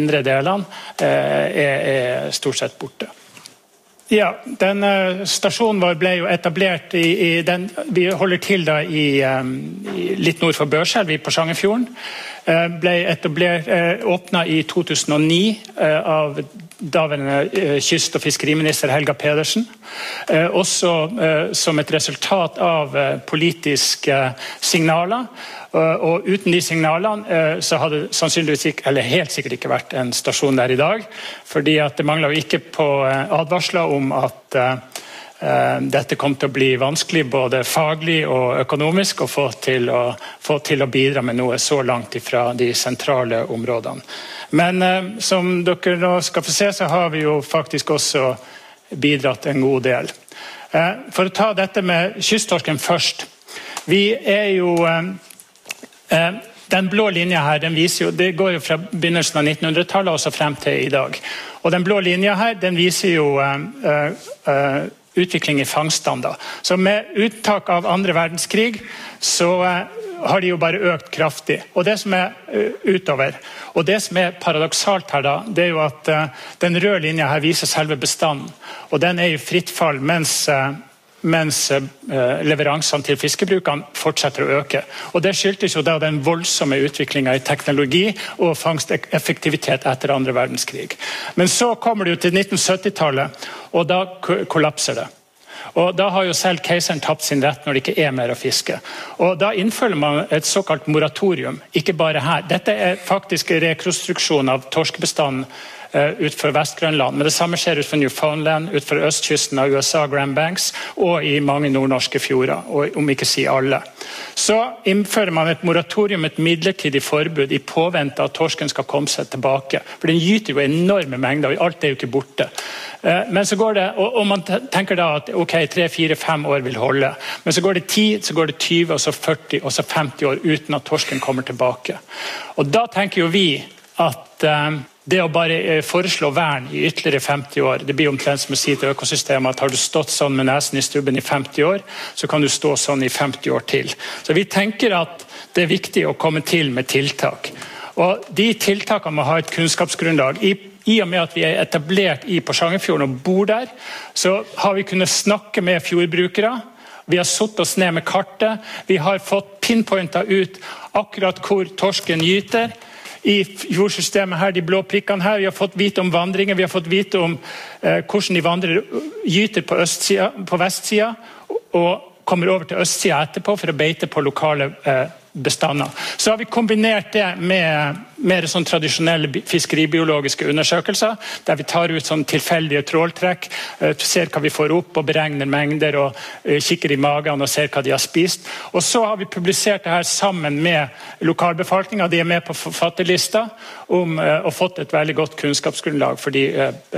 indre delene er stort sett borte. Ja, den stasjonen vår ble jo etablert vi holder til da litt nord for Børselv i Porsangerfjorden. Ble åpnet i 2009 av daværende kyst- og fiskeriminister Helga Pedersen. Også som et resultat av politiske signaler. Og uten de signalene så hadde sannsynligvis ikke, eller helt sikkert ikke vært en stasjon der i dag. Fordi at det manglet jo ikke på advarsler om at dette kom til å bli vanskelig både faglig og økonomisk å få til å bidra med noe så langt fra de sentrale områdene. Men som dere nå skal få se, så har vi jo faktisk også bidratt en god del. For å ta dette med kysttorsken først. Vi jo den blå linja her, den viser jo, det går jo fra begynnelsen av 1900-tallet og så frem til i dag. Og den blå linja her, den viser jo utvikling i fangstene. Så med uttak av andre verdenskrig, så har de jo bare økt kraftig. Og det som utover, og det som paradoksalt her da, det jo at den røde linja her viser selve bestanden. Og den i fritt fall, mens leveransene til fiskebrukene fortsetter å øke. Og det skyldtes jo da den voldsomme utviklingen i teknologi og fangsteffektivitet etter andre verdenskrig. Men så kommer det jo til 1970-tallet, og da kollapser det. Og da har jo selv keiseren tapt sin rett når det ikke mer å fiske. Og da innfører man et såkalt moratorium, ikke bare her. Dette faktisk rekonstruksjon av torskebestanden utfor Vestgrønland, men det samme skjer utfor Newfoundland, utfor østkysten av USA, Grand Banks, og i mange nordnorske fjorder, og om ikke si alle. Så innfører man et moratorium, et midlertidig forbud, i påvente at torsken skal komme seg tilbake. For den gyter jo enorme mengder, og alt jo ikke borte. Men så går det, og man tenker da at ok, 3, 4, 5 år vil holde. Men så går det 10, så går det 20, og så 40, og så 50 år uten at torsken kommer tilbake. Og da tenker jo vi at det å bare foreslå vern i ytterligere 50 år, det blir omtrent som å si til økosystemet at har du stått sånn med nesen i stubben i 50 år, så kan du stå sånn i 50 år til. Så vi tenker at det viktig å komme til med tiltak. Og de tiltakene må ha et kunnskapsgrunnlag. I og med at vi etablert i Porsangerfjorden og bor der, så har vi kunnet snakke med fjordbrukere. Vi har satt oss ned med kartet. Vi har fått pinpointet ut akkurat hvor torsken gyter. I fjordsystemet her, de blå prikkene her, vi har fått vite om vandringer, vi har fått vite om hvordan de vandrer, gyter på vestsida, og kommer over til østsida etterpå for å beite på lokale bestander. Så har vi kombinert det med mer sånn tradisjonelle fiskeribiologiske undersøkelser, der vi tar ut sånn tilfeldige tråltrekk, ser hva vi får opp og beregner mengder og kikker i magen og ser hva de har spist. Og så har vi publisert det her sammen med lokalbefolkningen, de med på forfatterlista, og fått et veldig godt kunnskapsgrunnlag for de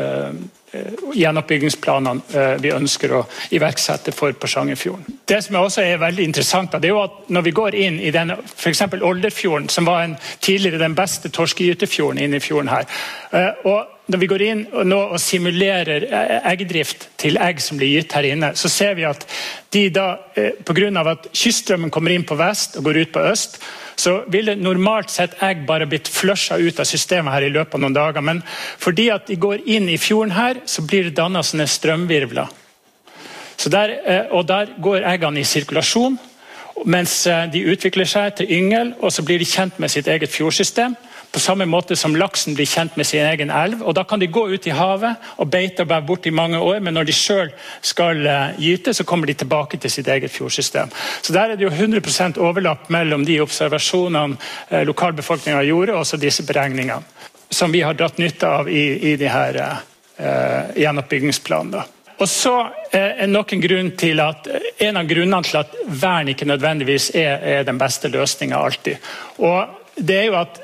gjenoppbyggingsplanene vi ønsker å iverksette for Porsangerfjorden. Det som også veldig interessant, det jo at når vi går inn i denne, for eksempel Olderfjorden, som var tidligere den beste torskegytefjorden inne i fjorden her, og når vi går inn og simulerer eggdrift til egg som blir gitt her inne, så ser vi at de da, på grunn av at kyststrømmen kommer inn på vest og går ut på øst, så ville normalt sett egg bare blitt flushet ut av systemet her i løpet av noen dager, men fordi at de går inn i fjorden her, så blir det dannet sånne strømvirvler. Så og der går eggene i sirkulasjon, mens de utvikler seg til yngel, og så blir de kjent med sitt eget fjordsystem, på samme måte som laksen blir kjent med sin egen elv, og da kan de gå ut i havet og beite og være borte i mange år, men når de selv skal gyte, så kommer de tilbake til sitt eget fjordsystem. Så der det jo 100% overlapp mellom de observasjonene lokalbefolkningen gjorde, og så disse beregningene, som vi har dratt nytte av i de her gjenoppbyggingsplanene. Og så nok en grunn til at en av grunnene til at vern ikke nødvendigvis den beste løsningen alltid. Og det jo at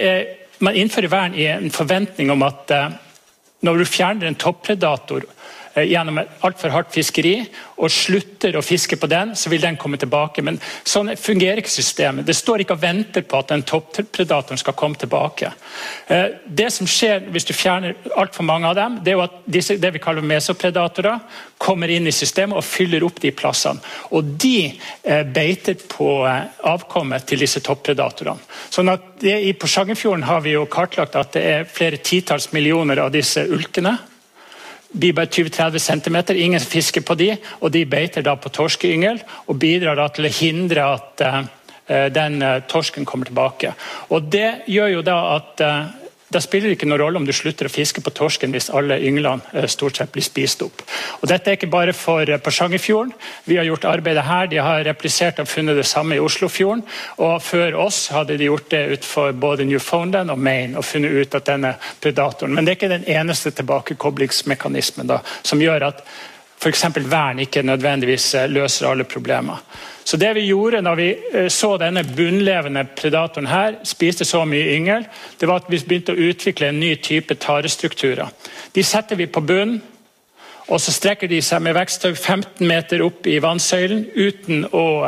man innfører vern i en forventning om at når du fjerner en toppredator gjennom et alt for hardt fiskeri, og slutter å fiske på den, så vil den komme tilbake. Men sånn fungerer ikke systemet. Det står ikke og venter på at den toppredatoren skal komme tilbake. Det som skjer hvis du fjerner alt for mange av dem, det er jo at det vi kaller mesopredatorer, kommer inn i systemet og fyller opp de plassene. Og de beiter på avkommet til disse toppredatorene. Sånn at i Porsangerfjorden har vi jo kartlagt at det er flere titalls millioner av disse ulkene. De bare 20-30 centimeter, ingen fisker på de, og de beiter da på torskeyngel, og bidrar da til å hindre at den torsken kommer tilbake. Og det gjør jo da at da spiller det ikke noen rolle om du slutter å fiske på torsken hvis alle ynglene stort sett blir spist opp. Og dette er ikke bare for Porsangerfjorden. Vi har gjort arbeidet her, de har replisert og funnet det samme i Oslofjorden, og før oss hadde de gjort det utenfor både Newfoundland og Maine og funnet ut at denne predatoren. Men det er ikke den eneste tilbakekoblingsmekanismen da, som gjør at for eksempel vern ikke nødvendigvis løser alle problemer. Så det vi gjorde når vi så denne bunnlevende predatoren her, spiste så mye yngel, det var at vi begynte å utvikle en ny type tarestrukturer. De setter vi på bunnen, og så strekker de seg med veksttøy 15 meter opp i vannsøylen uten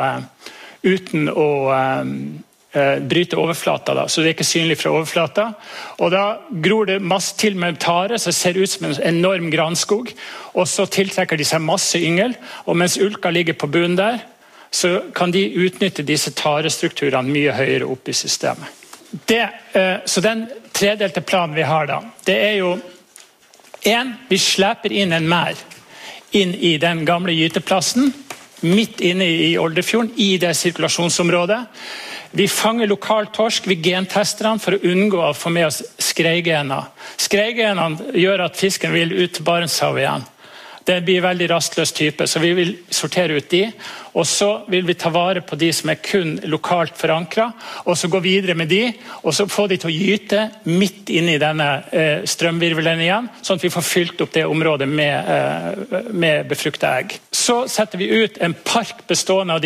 å bryte overflata, da, så det er ikke synlig fra overflata. Og da gror det masse til med tare, så det ser ut som en enorm granskog, og så tiltrekker de seg masse yngel, og mens ulka ligger på bunnen der, så kan de utnytte disse tarestrukturene mye høyere opp i systemet. Så den tredelte planen vi har da, det er jo vi sleper inn en mær inn i den gamle gyteplassen, midt inne i Oldefjorden, i det sirkulasjonsområdet. Vi fanger lokal torsk, vi gentester den for å unngå å få med oss skreigener. Skreigenene gjør at fisken vil ut til Barentshavet igjen. Det blir veldig rastløs type, så vi vil sortere ut de, og så vil vi ta vare på de som er kun lokalt forankret, og så gå videre med de, og så få de til å gyte midt inne i denne strømvirvelen igjen, sånn at vi får fylt opp det området med befruktet egg. Så setter vi ut en park bestående av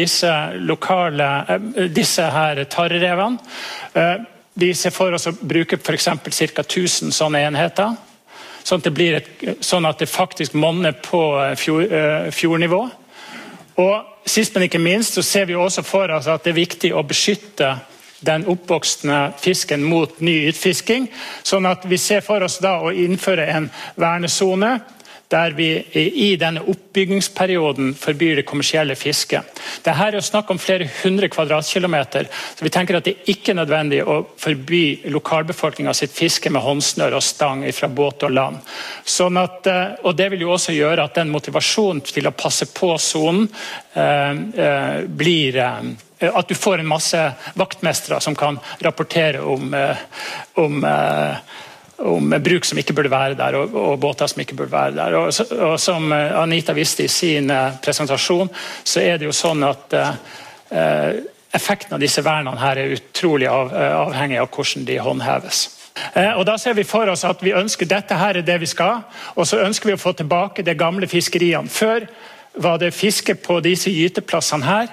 disse her tarerevene. Vi ser for oss å bruke for eksempel ca. 1000 sånne enheter, sånn at det faktisk monner på fjordnivå. Og sist, men ikke minst, så ser vi også for oss at det er viktig å beskytte den oppvoksende fisken mot ny utfisking, sånn at vi ser for oss da å innføre en vernesone der vi i denne oppbyggingsperioden forbyr det kommersielle fisket. Dette er jo snakk om flere 100 kvadratkilometer, så vi tenker at det ikke er nødvendig å forby lokalbefolkningen sitt fiske med håndsnør og stang fra båt og land. Sånn at, og det vil jo også gjøre at den motivasjonen til å passe på sonen blir at du får en masse vaktmestere som kan rapportere om bruk som ikke burde være der, og båter som ikke burde være der. Og som Anita visste i sin presentasjon, så er det jo sånn at effekten av disse vernene her er utrolig avhengig av hvordan de håndheves. Og da ser vi for oss at vi ønsker dette her er det vi skal, og så ønsker vi å få tilbake de gamle fiskeriene. Før var det fiske på disse gyteplassene her.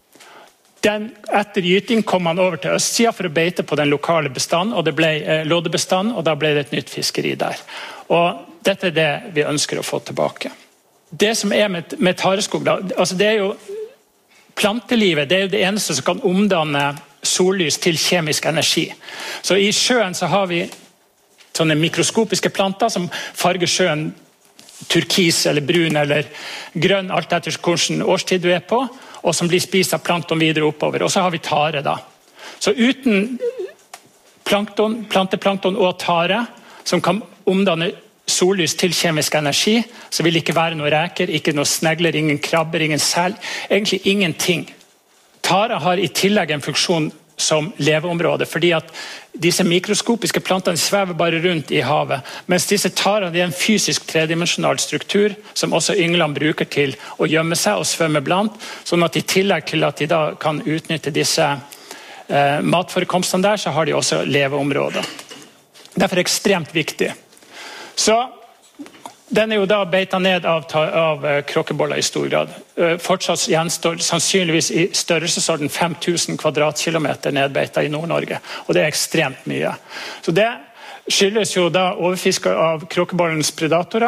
Etter gyting kom man over til østsida for å beite på den lokale bestanden, og det ble loddebestand, og da ble det et nytt fiskeri der. Og dette er det vi ønsker å få tilbake. Det som er med tareskog, altså det er jo plantelivet, det er jo det eneste som kan omdanne sollys til kjemisk energi. Så i sjøen så har vi sånne mikroskopiske planter som farger sjøen turkis eller brun eller grønn, alt etter hvilken årstid du er på, og som blir spist av plankton videre oppover. Og så har vi tare da. Så uten planteplankton og tare, som kan omdanne sollys til kjemisk energi, så vil det ikke være noen reker, ikke noen snegler, ingen krabber, ingen sel, egentlig ingenting. Tare har i tillegg en funksjon som leveområde, fordi at disse mikroskopiske plantene svever bare rundt i havet, mens disse tarene er en fysisk tredimensjonal struktur som også ynglene bruker til å gjemme seg og svømme blant, sånn at i tillegg til at de da kan utnytte disse matforekomstene der, så har de også leveområder. Derfor er det ekstremt viktig. Så den er jo da beita ned av kråkeboller i stor grad. Fortsatt gjenstår sannsynligvis i størrelsesorden 5000 kvadratkilometer nedbeita i Nord-Norge, og det er ekstremt mye. Så det skyldes jo da overfiske av kråkebollens predatorer.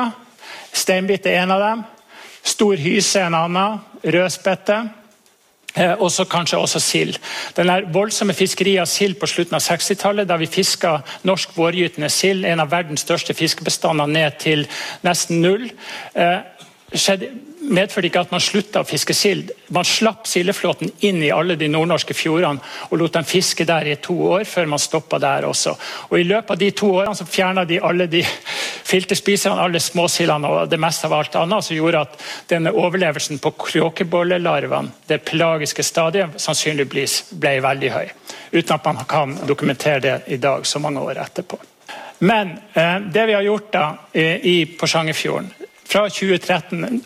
Steinbit en av dem, stor hyse en annen, rødspette, og så kanskje også sild. Den voldsomme fiskeriet av sild på slutten av 60-tallet, da vi fisket norsk vårgytende sild, en av verdens største fiskebestander ned til nesten 0, medførte ikke at man sluttet å fiske sild. Man slapp sildeflåten inn i alle de nordnorske fjordene og lot dem fiske der i 2 år før man stoppet der også. Og i løpet av de 2 årene så fjernet de alle de filterspiserne, alle småsildene og det meste av alt annet, som gjorde at denne overlevelsen på kråkebollelarvene, det pelagiske stadiet, sannsynligvis ble veldig høy. Uten at man kan dokumentere det i dag, så mange år etterpå. Men det vi har gjort da i Porsangerfjorden, fra 2013,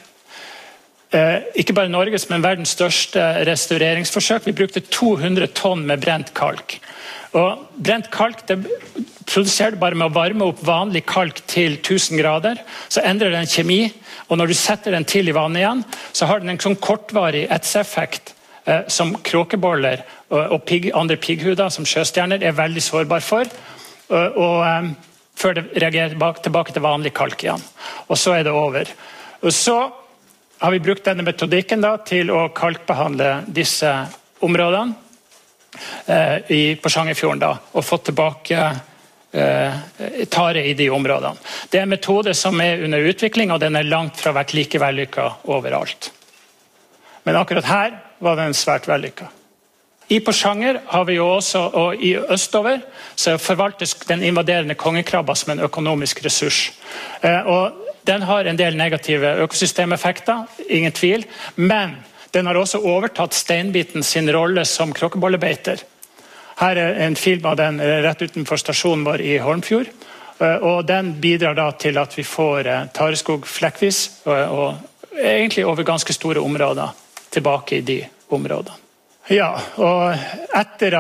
ikke bare Norges, men verdens største restaureringsforsøk. Vi brukte 200 tonn med brent kalk. Og brent kalk det produserer bare med å varme opp vanlig kalk til 1000 grader. Så endrer den kjemi, og når du setter den til i vann igjen, så har den en sånn kortvarig etseeffekt som kråkeboller og andre pigghuder, som sjøstjerner, er veldig sårbar for. Og før det reagerer tilbake til vanlig kalk igjen. Og så er det over. Og så har vi brukt denne metodikken da, til å kalkbehandle disse områdene i Porsangerfjorden da, og fått tilbake tare i de områdene. Det er en metode som er under utvikling, og den er langt fra vært like vellykket overalt. Men akkurat her var den svært vellykket. I Porsanger har vi jo også, og i østover, så forvaltes den invaderende kongekrabba som en økonomisk ressurs. Og den har en del negative økosystemeffekter, ingen tvil, men den har også overtatt steinbiten sin rolle som kråkebollebeiter. Her er en film av den rett utenfor stasjonen vår i Holmfjord, og den bidrar da til at vi får tareskog flekkvis, og egentlig over ganske store områder, tilbake i de områdene. Ja, og etter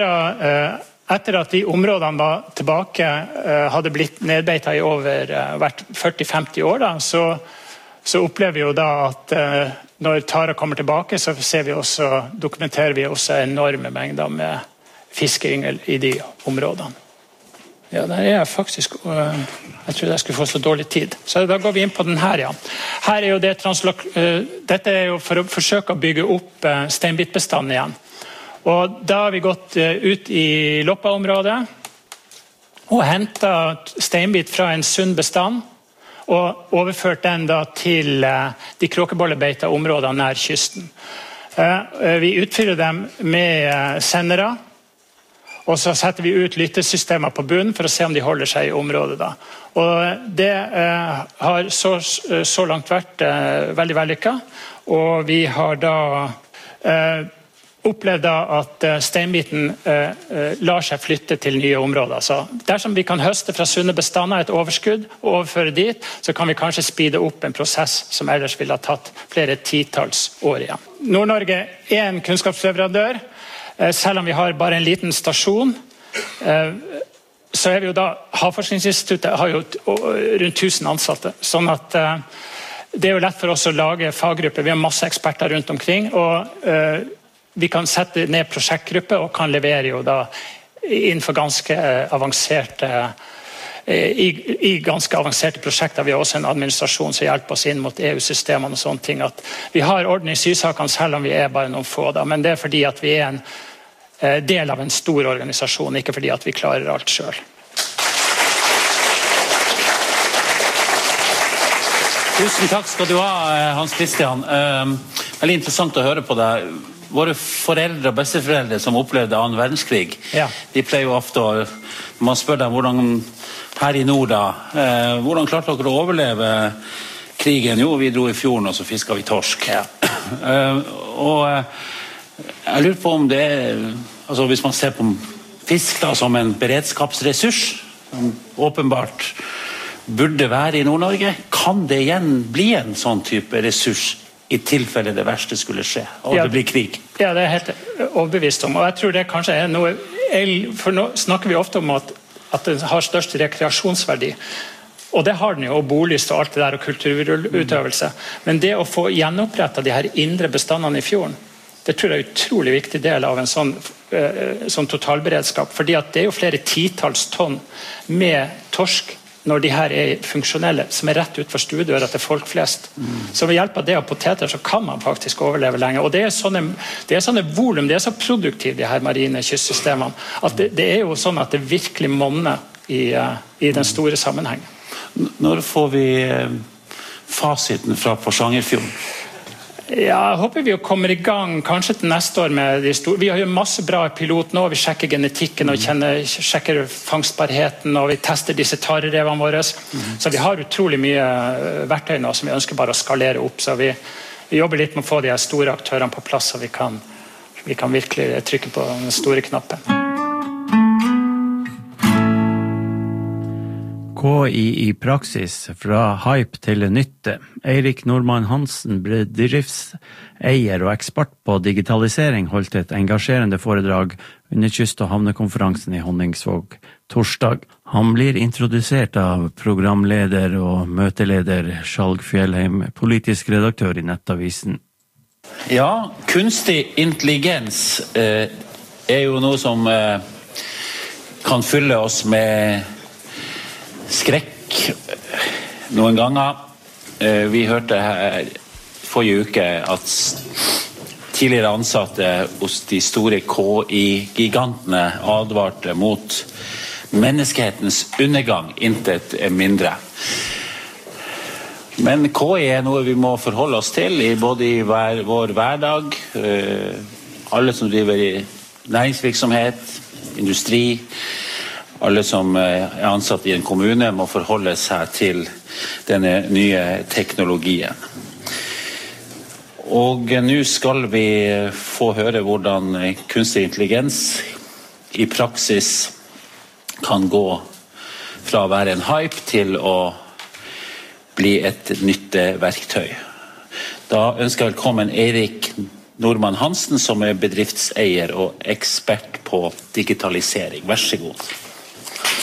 at de områdene var tilbake, hadde blitt nedbeitet i over hvert 40-50 år, da, så opplever vi jo da at når tara kommer tilbake, så dokumenterer vi også enorme mengder med fiskeyngel i de områdene. Ja, der er jeg faktisk, jeg trodde jeg skulle få så dårlig tid. Så da går vi inn på den her, ja. Her er jo dette er jo for å forsøke å bygge opp steinbitbestanden igjen. Og da har vi gått ut i Loppa-området og hentet steinbit fra en sunn bestand og overført den da til de kråkebollebeita områdene nær kysten. Vi utfyller dem med sendere, og så setter vi ut lyttesystemer på bunnen for å se om de holder seg i området. Da. Og det har så langt vært veldig vellykket, og vi har da opplevd at steinbiten lar seg flytte til nye områder. Så dersom vi kan høste fra sunne bestander et overskudd og overføre dit, så kan vi kanskje speede opp en prosess som ellers ville ha tatt flere titalls år igjen. Nord-Norge er en kunnskapsleverandør. Selv om vi har bare en liten stasjon, så er vi jo da, Havforskningsinstituttet har jo rundt 1000 ansatte, sånn at det er jo lett for oss å lage faggrupper. Vi har masse eksperter rundt omkring, og vi kan sette ned prosjektgrupper og kan levere jo da innenfor ganske avanserte ganske avanserte prosjekter. Vi har også en administrasjon som hjelper oss inn mot EU-systemene og sånne ting. At vi har orden i sysakene selv om vi er bare noen få da, men det er fordi at vi er en del av en stor organisasjon, ikke fordi at vi klarer alt selv. Tusen takk skal du ha, Hans Christian. Veldig interessant å høre på deg. Våre foreldre og besteforeldre som opplevde 2. verdenskrig, ja. De pleier jo ofte å, når man spør dem hvordan her i nord da, hvordan klarte dere å overleve krigen? Jo, vi dro i fjorden og så fisket vi torsk. Ja. Og jeg lurer på om det altså hvis man ser på fisk da, som en beredskapsressurs, som åpenbart burde være i Nord-Norge, kan det igjen bli en sånn type ressurs i tilfelle det verste skulle skje, og det blir krig? Ja, det er helt overbevist om, og jeg tror det kanskje er noe, for nå snakker vi ofte om at den har størst rekreasjonsverdi, og det har den jo, og bolyst og alt det der, og kulturutøvelse, men det å få gjenopprettet de her indre bestandene i fjorden, det tror jeg er en utrolig viktig del av en sånn totalberedskap, fordi at det er jo flere titalls tonn med torsk når de her funksjonelle, som rett ut for stuedøra til folk flest. Så ved hjelp av det og poteter så kan man faktisk overleve lenge. Og det sånne volum, det så produktive de her marine kystsystemene, at det jo sånn at det virkelig monner i den store sammenhengen. Når får vi fasiten fra Porsangerfjorden? Ja, jeg håper vi kommer i gang kanskje til neste år med de store. Vi har jo masse bra pilot nå, vi sjekker genetikken og sjekker fangstbarheten, og vi tester disse tarerevene våre. Så vi har utrolig mye verktøy nå som vi ønsker bare å skalere opp, så vi jobber litt med å få de store aktørene på plass, så vi kan virkelig trykke på den store knappen. KI i praksis, fra hype til nytte. Eirik Normann Hansen, bedriftseier og ekspert på digitalisering, holdt et engasjerende foredrag under kyst- og havnekonferansen i Honningsvåg torsdag. Han blir introdusert av programleder og møteleder Skjalg Fjellheim, politisk redaktør i Nettavisen. Ja, kunstig intelligens jo noe som kan fylle oss med skrekk noen ganger. Vi hørte her forrige uke at tidligere ansatte hos de store KI-gigantene advarte mot menneskehetens undergang, intet mindre. Men KI noe vi må forholde oss til både i vår hverdag, alle som driver i næringsvirksomhet, industri, alle som ansatt i en kommune må forholde seg til denne nye teknologien. Og nå skal vi få høre hvordan kunstig intelligens i praksis kan gå fra å være en hype til å bli et nytteverktøy. Da ønsker jeg velkommen Eirik Normann Hansen, som bedriftseier og ekspert på digitalisering. Vær så god.